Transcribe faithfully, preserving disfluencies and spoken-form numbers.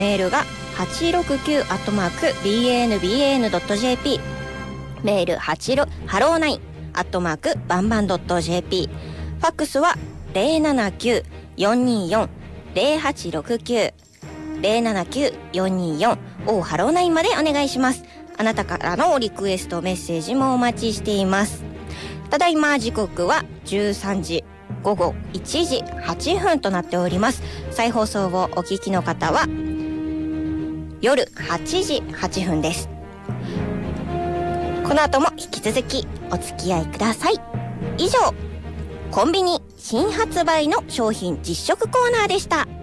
メールが はちろくきゅう アットマーク ビーエーエヌビーエーエヌ ドット ジェーピー、 メールはちじゅうハローナインアットマークバンバン ドット ジェーピー、 ファックスは ゼロななきゅう よんにーよん ゼロはちろくきゅう ゼロななきゅう よんにーよん をハローナインまでお願いします。あなたからのリクエストメッセージもお待ちしています。ただいま時刻はじゅうさんじ、午後いちじはっぷんとなっております。再放送をお聞きの方は夜はちじはっぷんです。この後も引き続きお付き合いください。以上、コンビニ新発売の商品実食コーナーでした。